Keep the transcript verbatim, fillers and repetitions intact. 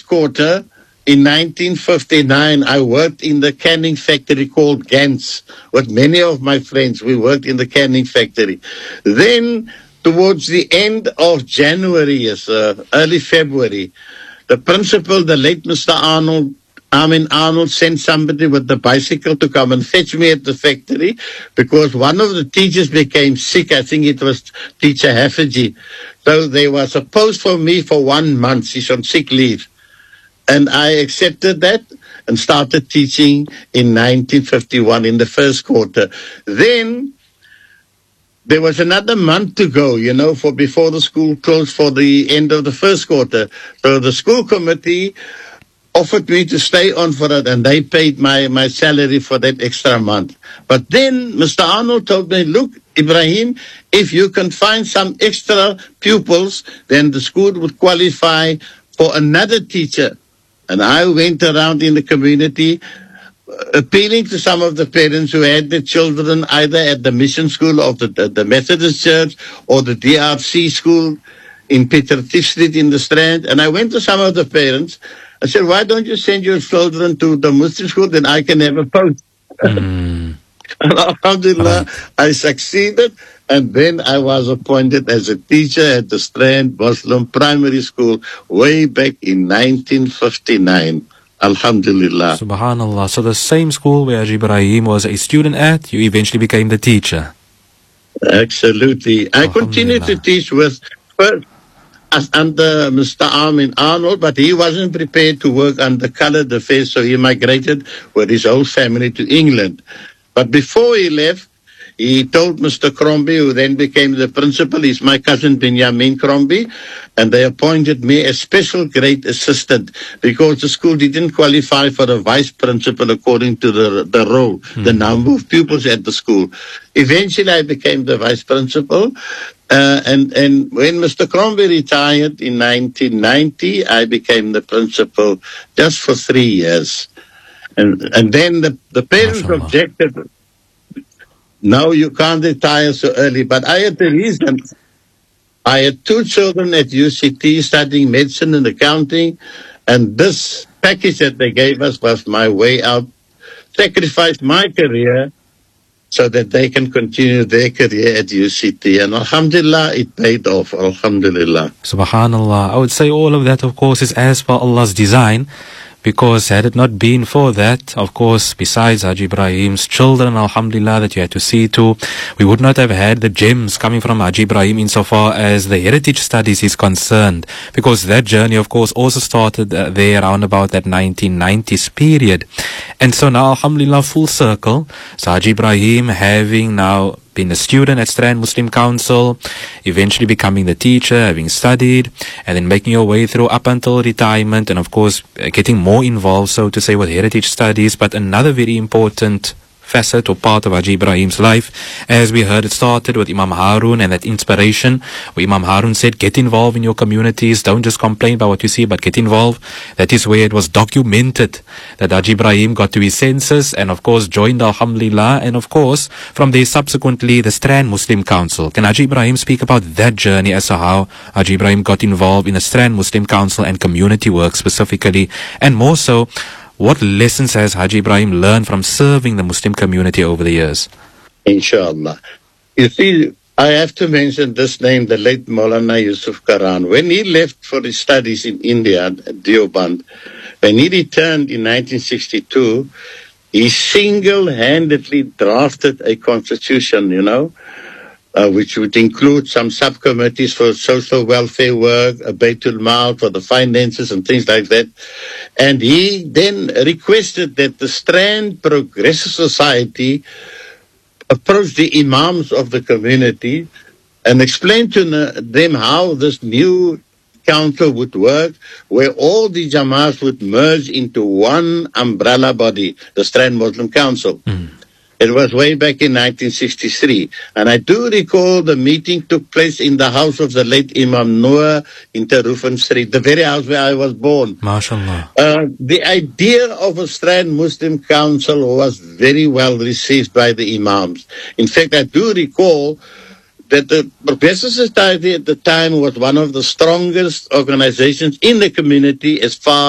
quarter, in nineteen fifty-nine, I worked in the canning factory called Gans with many of my friends. We worked in the canning factory. Then, towards the end of January, yes, uh, early February, the principal, the late Mister Arnold, Armin Arnold, sent somebody with the bicycle to come and fetch me at the factory because one of the teachers became sick. I think it was teacher Hafiji. So they were supposed for me for one month. She's on sick leave. And I accepted that and started teaching in nineteen fifty-one in the first quarter. Then there was another month to go, you know, for before the school closed for the end of the first quarter. So the school committee offered me to stay on for it, and they paid my, my salary for that extra month. But then Mister Arnold told me, look, Ibrahim, if you can find some extra pupils, then the school would qualify for another teacher. And I went around in the community appealing to some of the parents who had their children either at the mission school of the, the, the Methodist Church or the D R C school in Peter Tief Street in the Strand. And I went to some of the parents. I said, why don't you send your children to the Muslim school? Then I can have a post. Mm. And alhamdulillah, right. I succeeded. And then I was appointed as a teacher at the Strand Muslim Primary School way back in nineteen fifty-nine. Alhamdulillah. Subhanallah. So the same school where Haji Ibrahim was a student at, you eventually became the teacher. Absolutely. I continued to teach with first as under Mister Armin Arnold, but he wasn't prepared to work under colored affairs, so he migrated with his whole family to England. But before he left, he told Mister Crombie, who then became the principal, he's my cousin Benjamin Crombie, and they appointed me as special grade assistant because the school didn't qualify for a vice principal according to the, the role, mm-hmm. the number of pupils at the school. Eventually, I became the vice principal, uh, and, and when Mister Crombie retired in nineteen ninety, I became the principal just for three years. And, and then the, the parents Mashallah. objected. No, you can't retire so early. But I had the reason. I had two children at U C T studying medicine and accounting, and this package that they gave us was my way out. Sacrificed my career so that they can continue their career at U C T. And alhamdulillah, it paid off. Alhamdulillah. Subhanallah. I would say all of that, of course, is as per Allah's design. Because had it not been for that, of course, besides Haji Ibrahim's children, alhamdulillah, that you had to see to, we would not have had the gems coming from Haji Ibrahim insofar as the heritage studies is concerned. Because that journey, of course, also started uh, there around about that nineteen nineties period. And so now, alhamdulillah, full circle. So Haji Ibrahim having now been a student at Strand Muslim Council, eventually becoming the teacher, having studied, and then making your way through up until retirement, and of course getting more involved, so to say, with heritage studies. But another very important facet or part of Haji Ibrahim's life, as we heard, it started with Imam Harun and that inspiration where Imam Harun said, get involved in your communities, don't just complain about what you see, but get involved. That is where it was documented that Haji Ibrahim got to his senses and of course joined Alhamdulillah, and of course from there subsequently the Strand Muslim Council. Can Haji Ibrahim speak about that journey as to how Haji Ibrahim got involved in the Strand Muslim Council and community work specifically, and more so, what lessons has Haji Ibrahim learned from serving the Muslim community over the years? Inshallah. You see, I have to mention this name, the late Maulana Yusuf Karan. When he left for his studies in India, at Deoband, when he returned in nineteen sixty-two, he single-handedly drafted a constitution, you know, Uh, which would include some subcommittees for social welfare work, a Baitul Mal for the finances and things like that. And he then requested that the Strand Progressive Society approach the imams of the community and explain to them how this new council would work, where all the Jamaats would merge into one umbrella body, the Strand Muslim Council. Mm. It was way back in nineteen sixty-three. And I do recall the meeting took place in the house of the late Imam Noor in Terufan Street, the very house where I was born. MashaAllah. Uh, the idea of a Strand Muslim Council was very well received by the Imams. In fact, I do recall that the Progressive Society at the time was one of the strongest organizations in the community as far